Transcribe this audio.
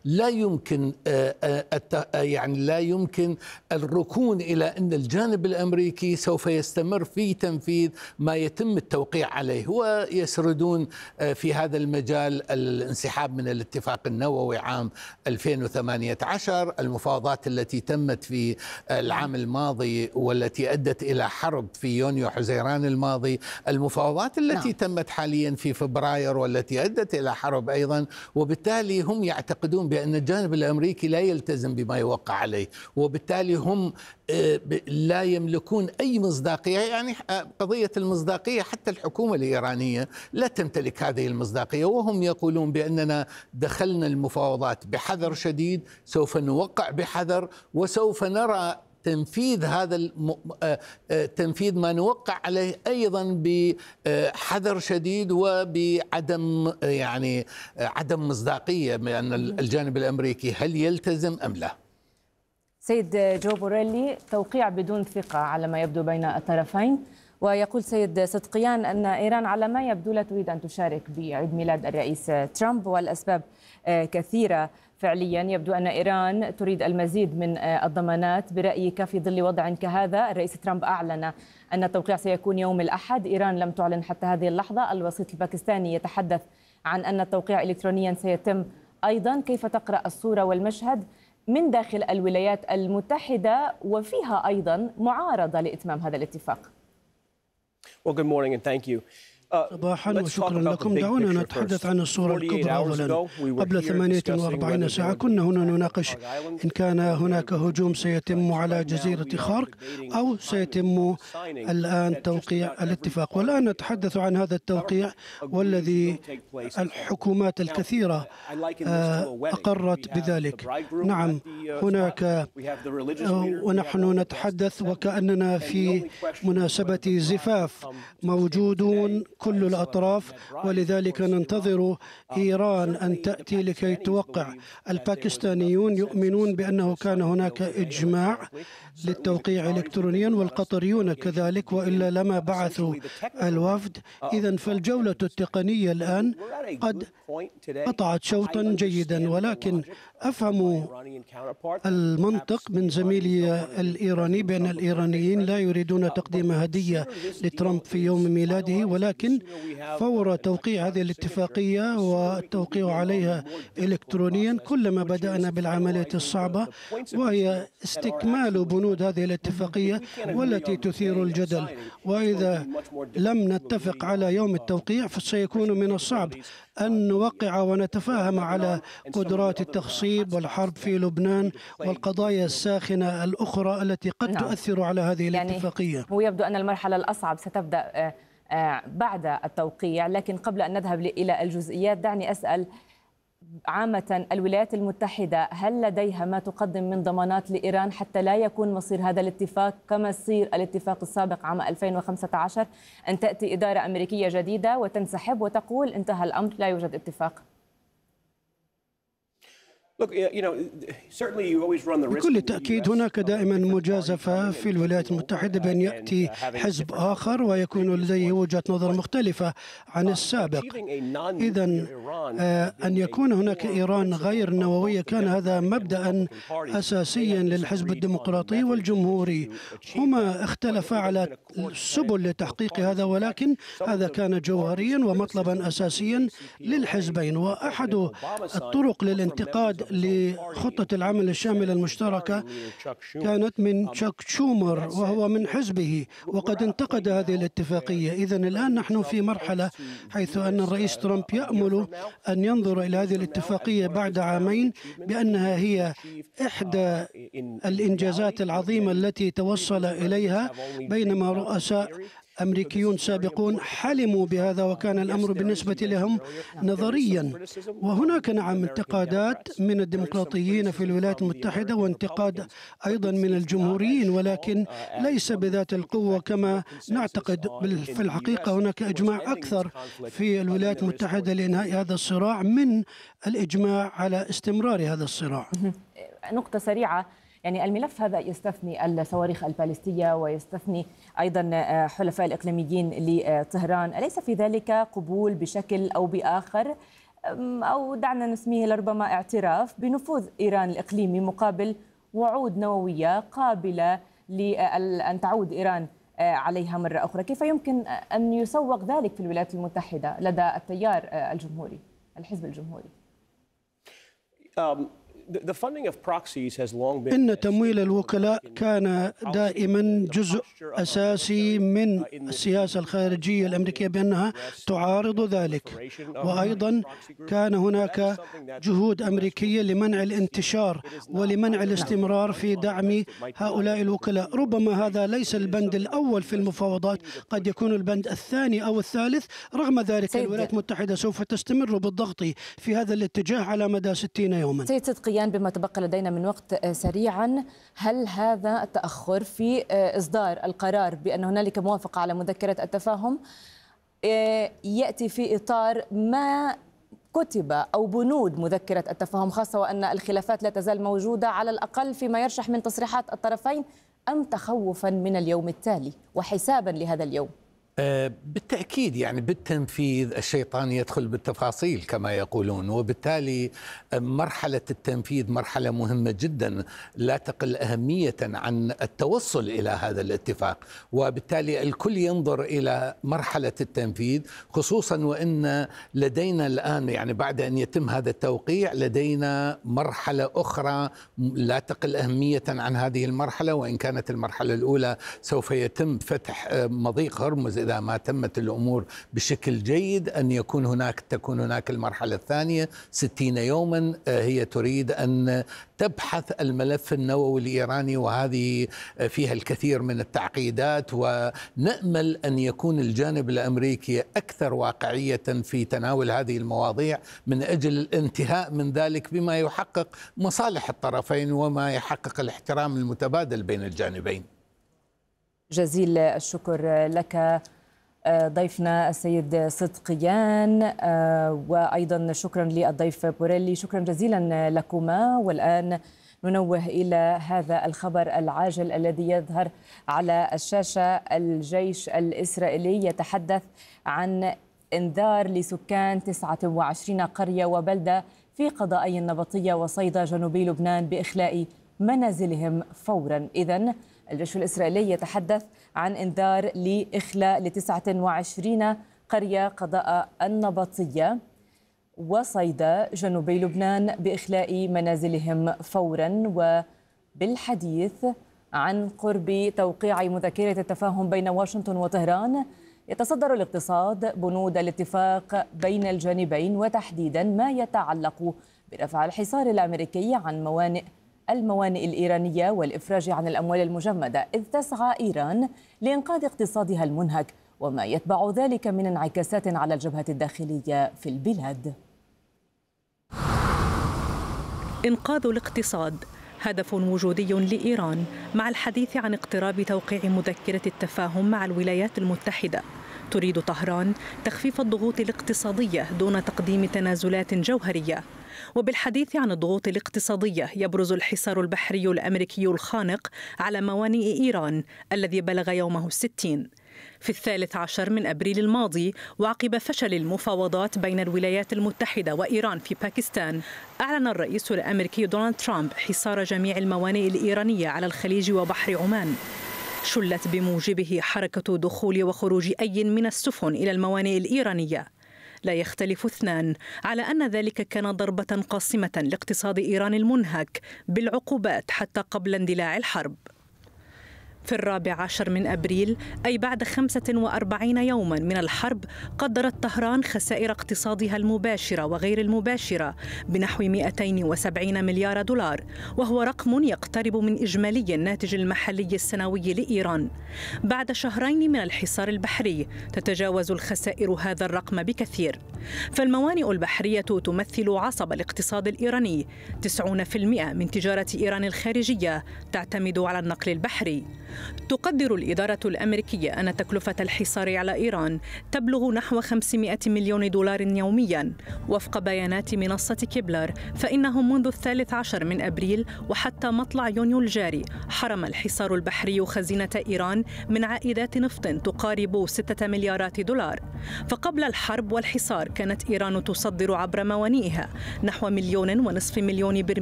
لا يمكن يعني لا يمكن الركون إلى أن الجانب الأمريكي سوف يستمر في تنفيذ ما يتم التوقيع عليه، ويسردون في هذا المجال الانسحاب من الاتفاق النووي عام 2018، المفاوضات التي تمت في العام الماضي والتي أدت إلى حرب في يونيو حزيران الماضي، المفاوضات التي تمت حاليا في فبراير والتي أدت إلى حرب أيضا. وبالتالي هم يعتقدون بأن الجانب الأمريكي لا يلتزم بما يوقع عليه، وبالتالي هم لا يملكون أي مصداقية. يعني قضية المصداقية حتى الحكومة الإيرانية لا تمتلك هذه المصداقية، وهم يقولون بأننا دخلنا المفاوضات بحذر شديد، سوف نوقع بحذر، وسوف نرى تنفيذ تنفيذ ما نوقع عليه أيضا بحذر شديد وبعدم يعني عدم مصداقية بأن الجانب الأمريكي هل يلتزم أم لا. سيد جو بوريلي، توقيع بدون ثقة على ما يبدو بين الطرفين، ويقول سيد صدقيان أن إيران على ما يبدو لا تريد أن تشارك بعيد ميلاد الرئيس ترامب، والأسباب كثيرة فعليا. يبدو أن إيران تريد المزيد من الضمانات. برأيك في ظل وضع كهذا، الرئيس ترامب أعلن أن التوقيع سيكون يوم الأحد، إيران لم تعلن حتى هذه اللحظة، الوسيط الباكستاني يتحدث عن أن التوقيع إلكترونيا سيتم أيضا. كيف تقرأ الصورة والمشهد من داخل الولايات المتحدة وفيها أيضا معارضة لإتمام هذا الاتفاق؟ Well, good morning and thank you. صباحا وشكرا لكم. دعونا نتحدث عن الصورة الكبرى أولا. قبل 48 ساعة كنا هنا نناقش إن كان هناك هجوم سيتم على جزيرة خارق أو سيتم الآن توقيع الاتفاق، والآن نتحدث عن هذا التوقيع والذي الحكومات الكثيرة أقرت بذلك. نعم هناك، ونحن نتحدث وكأننا في مناسبة زفاف، موجودون كل الأطراف، ولذلك ننتظر إيران أن تأتي لكي توقع. الباكستانيون يؤمنون بأنه كان هناك إجماع للتوقيع إلكترونيا، والقطريون كذلك، وإلا لما بعثوا الوفد. إذن فالجولة التقنية الآن قد قطعت شوطا جيدا، ولكن أفهم المنطق من زميلي الإيراني بأن الإيرانيين لا يريدون تقديم هدية لترامب في يوم ميلاده، ولكن فور توقيع هذه الاتفاقية والتوقيع عليها إلكترونيا كلما بدأنا بالعملية الصعبة، وهي استكمال بنود هذه الاتفاقية والتي تثير الجدل. وإذا لم نتفق على يوم التوقيع فسيكون من الصعب أن نوقع ونتفاهم على قدرات التخصيب والحرب في لبنان والقضايا الساخنة الأخرى التي قد تؤثر على هذه الاتفاقية. يعني هو يبدو أن المرحلة الأصعب ستبدأ بعد التوقيع، لكن قبل أن نذهب إلى الجزئيات دعني أسأل عامة، الولايات المتحدة هل لديها ما تقدم من ضمانات لإيران حتى لا يكون مصير هذا الاتفاق كما صير الاتفاق السابق عام 2015، أن تأتي إدارة أمريكية جديدة وتنسحب وتقول انتهى الأمر لا يوجد اتفاق؟ بكل تأكيد هناك دائما مجازفة في الولايات المتحدة بأن يأتي حزب آخر ويكون لديه وجهة نظر مختلفة عن السابق. إذن أن يكون هناك إيران غير نووية كان هذا مبدأ أساسيا للحزب الديمقراطي والجمهوري، هما اختلفا على السبل لتحقيق هذا، ولكن هذا كان جوهريا ومطلبا أساسيا للحزبين. وأحد الطرق للانتقاد لخطة العمل الشاملة المشتركة كانت من تشاك شومر وهو من حزبه، وقد انتقد هذه الاتفاقية. إذن الآن نحن في مرحلة حيث أن الرئيس ترامب يأمل أن ينظر إلى هذه الاتفاقية بعد عامين بأنها هي إحدى الإنجازات العظيمة التي توصل إليها، بينما رؤساء أمريكيون سابقون حلموا بهذا وكان الأمر بالنسبة لهم نظريا. وهناك نعم انتقادات من الديمقراطيين في الولايات المتحدة وانتقاد أيضا من الجمهوريين، ولكن ليس بذات القوة كما نعتقد. في الحقيقة هناك إجماع أكثر في الولايات المتحدة لإنهاء هذا الصراع من الإجماع على استمرار هذا الصراع. نقطة سريعة، يعني الملف هذا يستثني الصواريخ البالستية ويستثني أيضا حلفاء الإقليميين لطهران، أليس في ذلك قبول بشكل أو بآخر أو دعنا نسميه لربما اعتراف بنفوذ إيران الإقليمي مقابل وعود نووية قابلة لأن تعود إيران عليها مرة أخرى. كيف يمكن أن يسوق ذلك في الولايات المتحدة لدى التيار الجمهوري، الحزب الجمهوري؟ إن تمويل الوكلاء كان دائما جزء أساسي من السياسة الخارجية الأمريكية بأنها تعارض ذلك، وأيضا كان هناك جهود أمريكية لمنع الانتشار ولمنع الاستمرار في دعم هؤلاء الوكلاء. ربما هذا ليس البند الأول في المفاوضات، قد يكون البند الثاني أو الثالث. رغم ذلك الولايات المتحدة سوف تستمر بالضغط في هذا الاتجاه على مدى 60 يوما. سيد صدقيان، بما تبقى لدينا من وقت سريعا، هل هذا التأخر في إصدار القرار بأن هنالك موافقة على مذكرة التفاهم يأتي في إطار ما كتب أو بنود مذكرة التفاهم، خاصة وأن الخلافات لا تزال موجودة على الأقل فيما يرشح من تصريحات الطرفين، أم تخوفا من اليوم التالي وحسابا لهذا اليوم؟ بالتأكيد يعني بالتنفيذ الشيطان يدخل بالتفاصيل كما يقولون، وبالتالي مرحلة التنفيذ مرحلة مهمة جدا لا تقل أهمية عن التوصل إلى هذا الاتفاق، وبالتالي الكل ينظر إلى مرحلة التنفيذ، خصوصا وأن لدينا الآن يعني بعد أن يتم هذا التوقيع لدينا مرحلة أخرى لا تقل أهمية عن هذه المرحلة، وإن كانت المرحلة الأولى سوف يتم فتح مضيق هرمز إذا ما تمت الأمور بشكل جيد، أن تكون هناك المرحلة الثانية 60 يوما هي تريد أن تبحث الملف النووي الإيراني، وهذه فيها الكثير من التعقيدات، ونأمل أن يكون الجانب الأمريكي أكثر واقعية في تناول هذه المواضيع من أجل الانتهاء من ذلك بما يحقق مصالح الطرفين وما يحقق الاحترام المتبادل بين الجانبين. جزيل الشكر لك ضيفنا السيد صدقيان، وأيضا شكرا للضيف بوريلي، شكرا جزيلا لكما. والآن ننوه إلى هذا الخبر العاجل الذي يظهر على الشاشة. الجيش الإسرائيلي يتحدث عن إنذار لسكان 29 قرية وبلدة في قضائي النبطية وصيدا جنوبي لبنان بإخلاء منازلهم فورا. إذن الجيش الإسرائيلي يتحدث عن إنذار لإخلاء 29 قرية قضاء النبطية وصيدا جنوبي لبنان بإخلاء منازلهم فورا. وبالحديث عن قرب توقيع مذكرة التفاهم بين واشنطن وطهران، يتصدر الاقتصاد بنود الاتفاق بين الجانبين، وتحديدا ما يتعلق برفع الحصار الأمريكي عن الموانئ الإيرانية والإفراج عن الأموال المجمدة، إذ تسعى إيران لإنقاذ اقتصادها المنهك وما يتبع ذلك من انعكاسات على الجبهة الداخلية في البلاد. إنقاذ الاقتصاد هدف وجودي لإيران مع الحديث عن اقتراب توقيع مذكرة التفاهم مع الولايات المتحدة. تريد طهران تخفيف الضغوط الاقتصادية دون تقديم تنازلات جوهرية. وبالحديث عن الضغوط الاقتصادية يبرز الحصار البحري الأمريكي الخانق على موانئ إيران الذي بلغ يومه 60 في 13 من أبريل الماضي، وعقب فشل المفاوضات بين الولايات المتحدة وإيران في باكستان. أعلن الرئيس الأمريكي دونالد ترامب حصار جميع الموانئ الإيرانية على الخليج وبحر عمان. شلت بموجبه حركة دخول وخروج أي من السفن إلى الموانئ الإيرانية. لا يختلف اثنان على أن ذلك كان ضربة قاصمة لاقتصاد إيران المنهك بالعقوبات حتى قبل اندلاع الحرب. في 14 من أبريل، أي بعد 45 يوما من الحرب، قدرت طهران خسائر اقتصادها المباشرة وغير المباشرة بنحو 270 مليار دولار، وهو رقم يقترب من إجمالي الناتج المحلي السنوي لإيران. بعد شهرين من الحصار البحري تتجاوز الخسائر هذا الرقم بكثير. فالموانئ البحرية تمثل عصب الاقتصاد الإيراني. 90% من تجارة إيران الخارجية تعتمد على النقل البحري. تقدر الإدارة الأمريكية أن تكلفة الحصار على إيران تبلغ نحو 500 مليون دولار يومياً. وفق بيانات منصة كيبلر فإنه منذ 13 من أبريل وحتى مطلع يونيو الجاري حرم الحصار البحري خزينة إيران من عائدات نفط تقارب 6 مليارات دولار. فقبل الحرب والحصار كانت إيران تصدر عبر موانئها نحو 1.5 مليون برميل